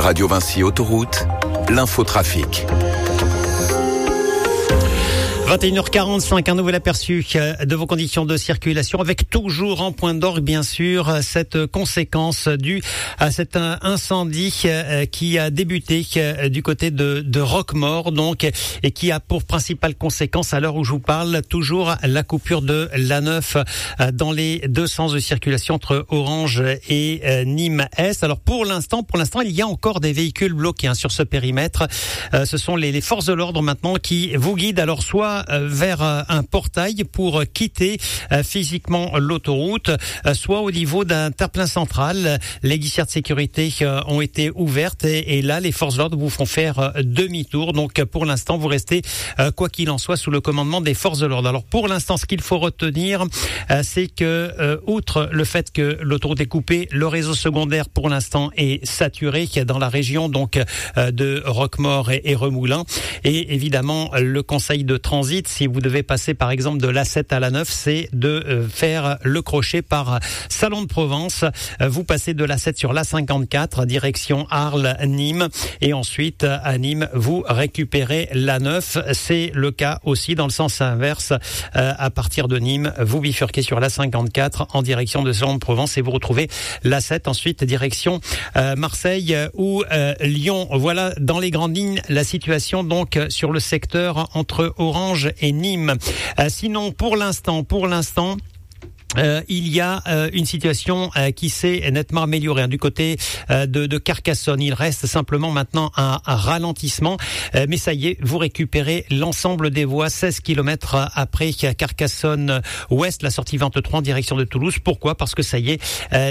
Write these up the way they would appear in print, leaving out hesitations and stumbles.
Radio Vinci Autoroute, l'infotrafic. 21h45, un nouvel aperçu de vos conditions de circulation avec toujours en point d'orgue, bien sûr, cette conséquence due à cet incendie qui a débuté du côté de Roquemaure, donc, et qui a pour principale conséquence, à l'heure où je vous parle, toujours la coupure de l'A9 dans les deux sens de circulation entre Orange et Nîmes-Est. Alors, pour l'instant, il y a encore des véhicules bloqués sur ce périmètre. Ce sont les forces de l'ordre maintenant qui vous guident, alors soit vers un portail pour quitter physiquement l'autoroute, soit au niveau d'un terre-plein central. Les glissières de sécurité ont été ouvertes et là, les forces de l'ordre vous font faire demi-tour. Donc, pour l'instant, vous restez, quoi qu'il en soit, sous le commandement des forces de l'ordre. Alors, pour l'instant, ce qu'il faut retenir, c'est que, outre le fait que l'autoroute est coupée, le réseau secondaire, pour l'instant, est saturé dans la région donc de Roquemaure et Remoulins. Et évidemment, le conseil de transit, si vous devez passer par exemple de l'A7 à l'A9, c'est de faire le crochet par Salon de Provence. Vous passez de l'A7 sur l'A54, direction Arles, Nîmes, et ensuite à Nîmes, vous récupérez l'A9. C'est le cas aussi dans le sens inverse. À partir de Nîmes, vous bifurquez sur l'A54 en direction de Salon de Provence et vous retrouvez l'A7 ensuite direction Marseille ou Lyon. Voilà dans les grandes lignes la situation donc sur le secteur entre Orange et Nîmes. Sinon, pour l'instant, il y a une situation qui s'est nettement améliorée du côté de Carcassonne. Il reste simplement maintenant un ralentissement, mais ça y est, vous récupérez l'ensemble des voies 16 km après Carcassonne Ouest, la sortie 23 en direction de Toulouse. Pourquoi ? Parce que ça y est,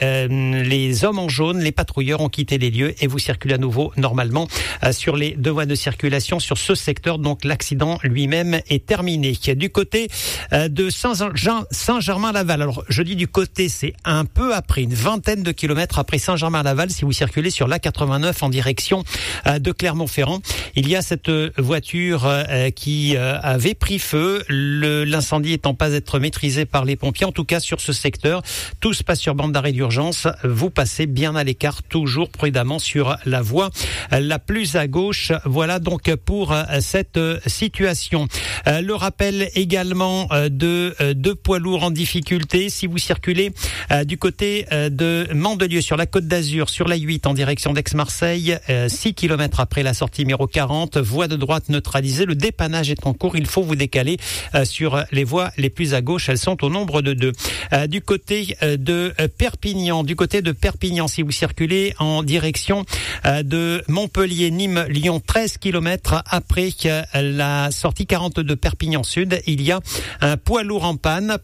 les hommes en jaune, les patrouilleurs ont quitté les lieux et vous circulez à nouveau normalement sur les deux voies de circulation sur ce secteur. Donc l'accident lui-même est terminé. Du côté de Saint-Germain-Laval. Alors, je dis du côté, c'est un peu après, une vingtaine de kilomètres après Saint-Germain-Laval, si vous circulez sur l'A89 en direction de Clermont-Ferrand. Il y a cette voiture qui avait pris feu, l'incendie étant pas être maîtrisé par les pompiers. En tout cas, sur ce secteur, tout se passe sur bande d'arrêt d'urgence. Vous passez bien à l'écart, toujours prudemment sur la voie la plus à gauche. Voilà donc pour cette situation. Le rappel également de deux poids lourds en difficulté. Si vous circulez du côté de Mandelieu sur la Côte d'Azur, sur la 8 en direction d'Aix-Marseille, 6 km après la sortie numéro 40, voie de droite neutralisée, le dépannage est en cours, il faut vous décaler sur les voies les plus à gauche, elles sont au nombre de 2. Du côté de Perpignan, si vous circulez en direction de Montpellier, Nîmes, Lyon, 13 km après la sortie 42 de Perpignan Sud, il y a un poids lourd en panne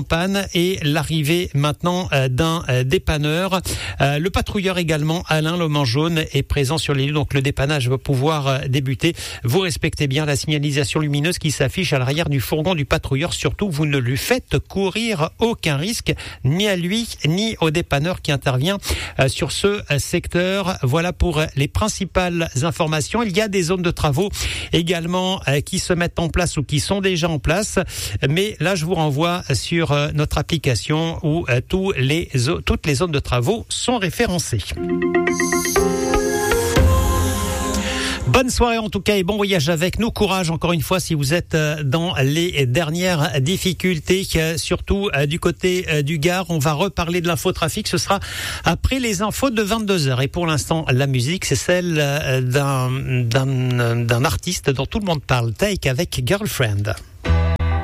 et l'arrivée maintenant d'un dépanneur. Le patrouilleur également, Alain, l'homme en jaune, est présent sur les lieux, donc le dépannage va pouvoir débuter. Vous respectez bien la signalisation lumineuse qui s'affiche à l'arrière du fourgon du patrouilleur. Surtout, vous ne lui faites courir aucun risque, ni à lui, ni au dépanneur qui intervient sur ce secteur. Voilà pour les principales informations. Il y a des zones de travaux également qui se mettent en place ou qui sont déjà en place. Mais là, je vous renvoie sur notre application où toutes les zones de travaux sont référencées. Bonne soirée en tout cas et bon voyage avec nous. Courage encore une fois si vous êtes dans les dernières difficultés, surtout du côté du Gard. On va reparler de l'infotrafic, ce sera après les infos de 22h. Et pour l'instant, la musique, c'est celle d'un artiste dont tout le monde parle, Take avec Girlfriend.